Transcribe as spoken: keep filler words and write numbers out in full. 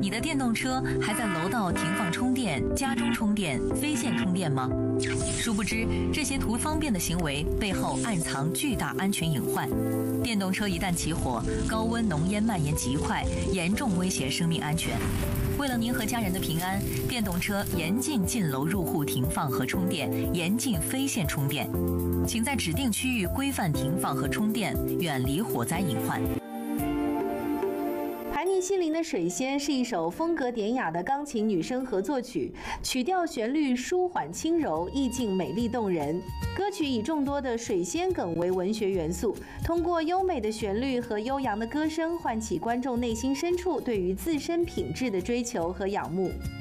你的电动车还在楼道停放充电、家中充电、非线充电吗？殊不知，这些图方便的行为背后暗藏巨大安全隐患。电动车一旦起火，高温浓烟蔓延极快，严重威胁生命安全。为了您和家人的平安，电动车严禁进楼入户停放和充电，严禁非线充电。请在指定区域规范停放和充电，远离火灾隐患。 盘尼西林的《水仙》是一首风格典雅的钢琴女声合作曲，曲调旋律舒缓轻柔，意境美丽动人。歌曲以众多的水仙梗为文学元素，通过优美的旋律和悠扬的歌声，唤起观众内心深处对于自身品质的追求和仰慕。